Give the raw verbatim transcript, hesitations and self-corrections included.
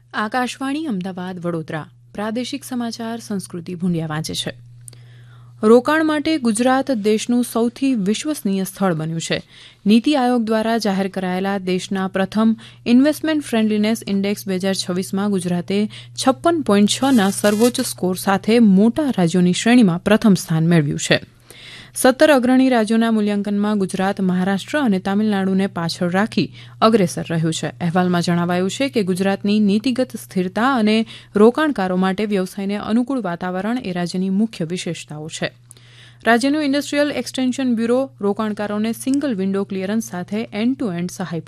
આકાશવાણી અમદાવાદ વડોદરા પ્રાદેશિક સમાચાર સંસ્કૃતિ ભુંડિયા વાંચે છે. રોકાણ માટે ગુજરાત દેશનું સૌથી વિશ્વસનીય સ્થળ બન્યું છે. નીતિ આયોગ દ્વારા જાહેર કરાયેલા દેશના પ્રથમ ઇન્વેસ્ટમેન્ટ ફ્રેન્ડલીનેસ ઇન્ડેક્સ બે હજાર છવ્વીસમાં ગુજરાતે છપ્પન પોઈન્ટ છના સર્વોચ્ચ સ્કોર સાથે મોટા રાજ્યોની શ્રેણીમાં પ્રથમ સ્થાન મેળવ્યું છે. સત્તર અગ્રણી રાજ્યોના મૂલ્યાંકનમાં ગુજરાત મહારાષ્ટ્ર અને તામિલનાડુને પાછળ રાખી અગ્રેસર રહ્યું છે. અહેવાલમાં જણાવાયું છે કે ગુજરાતની નીતિગત સ્થિરતા અને રોકાણકારો માટે વ્યવસાયને અનુકૂળ વાતાવરણ એ રાજ્યની મુખ્ય વિશેષતાઓ છે. રાજ્યનું ઇન્ડસ્ટ્રીયલ એક્સટેન્શન બ્યુરો રોકાણકારોને સિંગલ વિન્ડો ક્લિયરન્સ સાથે એન્ડ ટુ એન્ડ સહાય